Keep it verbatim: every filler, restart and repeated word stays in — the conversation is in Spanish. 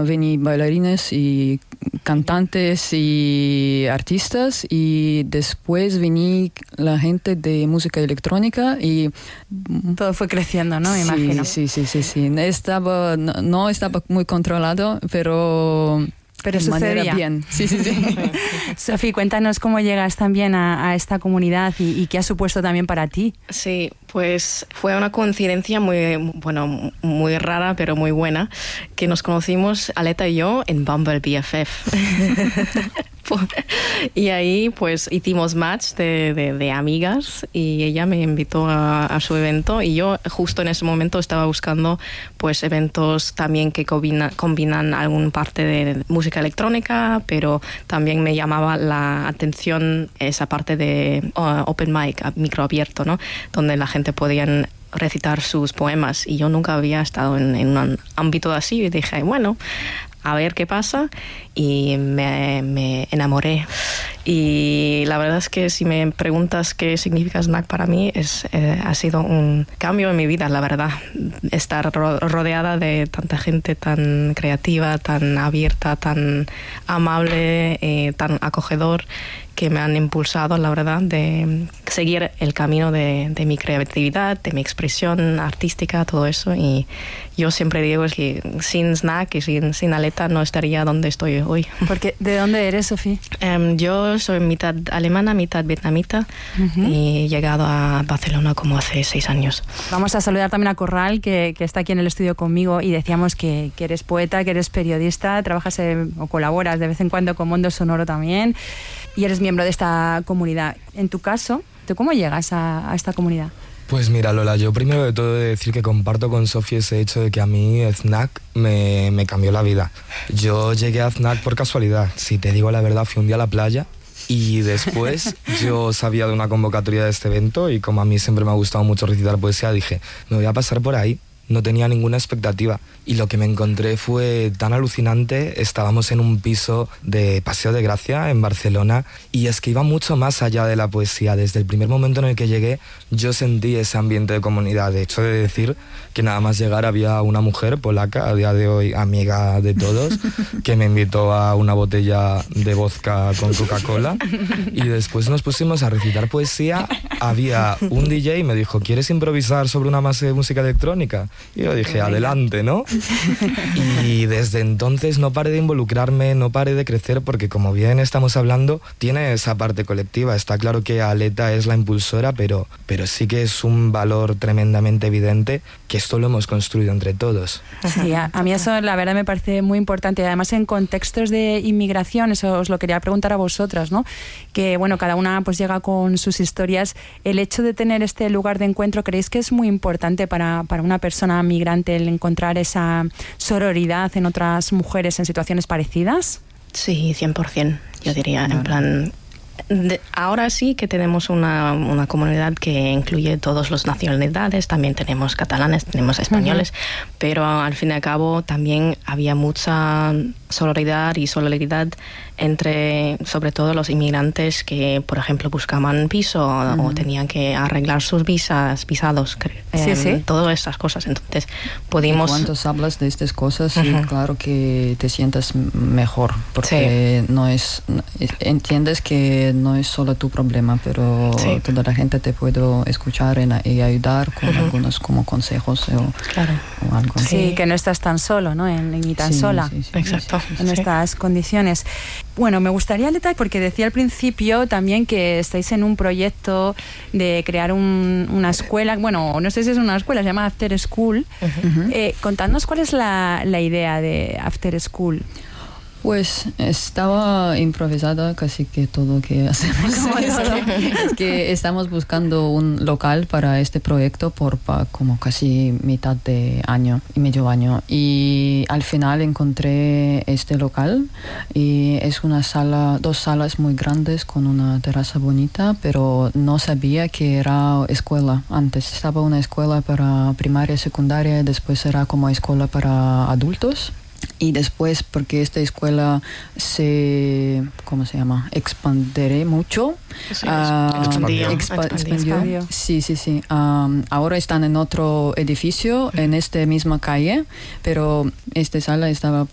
vení bailarines y cantantes y artistas, y después vení la gente de música electrónica y todo fue creciendo, ¿no? Me sí, imagino. Sí, sí, sí, sí. Estaba, no, no estaba muy controlado, pero... Pero de sucedía. manera bien. Sí, sí, sí. Sofía, cuéntanos cómo llegas también a, a esta comunidad y, y qué ha supuesto también para ti. Sí, pues fue una coincidencia muy, bueno, muy rara, pero muy buena, que nos conocimos, Aleta y yo, en Bumble B F F. Y ahí pues hicimos match de, de, de amigas y ella me invitó a, a su evento, y yo justo en ese momento estaba buscando pues eventos también que combina, combinan algún parte de música electrónica, pero también me llamaba la atención esa parte de uh, open mic, micro abierto, ¿no? Donde la gente podía recitar sus poemas, y yo nunca había estado en, en un ámbito así, y dije, bueno, a ver qué pasa, y me, me enamoré. Y la verdad es que si me preguntas qué significa Snack para mí, es, eh, ha sido un cambio en mi vida, la verdad. Estar ro- rodeada de tanta gente tan creativa, tan abierta, tan amable, eh, tan acogedor, que me han impulsado, la verdad, de seguir el camino de, de mi creatividad, de mi expresión artística, todo eso. Y yo siempre digo que sin Snack y sin, sin Aleta no estaría donde estoy hoy. Porque, ¿de dónde eres, Sofía? Um, yo soy mitad alemana, mitad vietnamita, uh-huh. y he llegado a Barcelona como hace seis años. Vamos a saludar también a Corral, que, que está aquí en el estudio conmigo, y decíamos que, que eres poeta, que eres periodista, trabajas en, o colaboras de vez en cuando con Mundo Sonoro también, y eres miembro de esta comunidad. En tu caso, ¿tú cómo llegas a, a esta comunidad? Pues mira, Lola, yo primero de todo he de decir que comparto con Sofía ese hecho de que a mí Snack me, me cambió la vida. Yo llegué a Snack por casualidad. Si te digo la verdad, fui un día a la playa y después yo sabía de una convocatoria de este evento, y como a mí siempre me ha gustado mucho recitar poesía, dije, me voy a pasar por ahí. No tenía ninguna expectativa, y lo que me encontré fue tan alucinante. Estábamos en un piso de Paseo de Gracia en Barcelona, y es que iba mucho más allá de la poesía. Desde el primer momento en el que llegué yo sentí ese ambiente de comunidad. De hecho, he de decir que nada más llegar había una mujer polaca, a día de hoy amiga de todos, que me invitó a una botella de vodka con Coca-Cola, y después nos pusimos a recitar poesía. Había un D J y me dijo, ¿quieres improvisar sobre una base de música electrónica? Y yo dije, adelante, ¿no? Y desde entonces no paré de involucrarme, no paré de crecer, porque como bien estamos hablando, tiene esa parte colectiva. Está claro que Aleta es la impulsora, pero, pero sí que es un valor tremendamente evidente que esto lo hemos construido entre todos. Sí, a, a mí eso la verdad me parece muy importante. Además, en contextos de inmigración, eso os lo quería preguntar a vosotras, ¿no? Que bueno, cada una pues llega con sus historias. El hecho de tener este lugar de encuentro, ¿creéis que es muy importante para, para una persona migrante el encontrar esa sororidad en otras mujeres en situaciones parecidas? Sí, cien por ciento, yo diría, en plan... De, ahora sí que tenemos una, una comunidad que incluye todas las nacionalidades, también tenemos catalanes, tenemos españoles, uh-huh. pero al fin y al cabo también había mucha solidaridad y solidaridad entre, sobre todo, los inmigrantes que, por ejemplo, buscaban piso uh-huh. o tenían que arreglar sus visas, visados, eh, sí, sí. todas estas cosas. Entonces, pudimos... Cuando hablas de estas cosas, uh-huh. sí, claro que te sientas mejor, porque sí. no es, entiendes que no es solo tu problema, pero sí. toda la gente te puede escuchar en, y ayudar con uh-huh. algunos como consejos o, claro. o algo. Sí, sí, que no estás tan solo, ¿no? En, ni tan sí, sola. Sí, sí, Exacto. Sí, sí, en sí. estas condiciones. Bueno, me gustaría, Aleta, porque decía al principio también que estáis en un proyecto de crear un, una escuela, bueno, no sé si es una escuela, se llama After School. Uh-huh. Eh, contadnos cuál es la, la idea de After School. Pues estaba improvisada casi que todo que hacemos. Es que estamos buscando un local para este proyecto por pa, como casi mitad de año y medio año. Y al final encontré este local, y es una sala, dos salas muy grandes con una terraza bonita, pero no sabía que era escuela. Antes estaba una escuela para primaria, secundaria, después era como escuela para adultos. Y después, porque esta escuela se, ¿cómo se llama? Expandiré mucho. Sí, uh, expandió. Expa- expandió. expandió. Sí, sí, sí. Um, ahora están en otro edificio, en esta misma calle, pero esta sala estaba